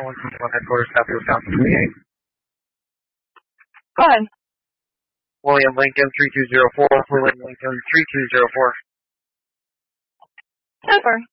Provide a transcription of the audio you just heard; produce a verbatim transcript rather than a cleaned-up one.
one two one headquarters, Southwest South twenty-eight. Go ahead. William Lincoln three two zero four, William Lincoln three two zero four. Over.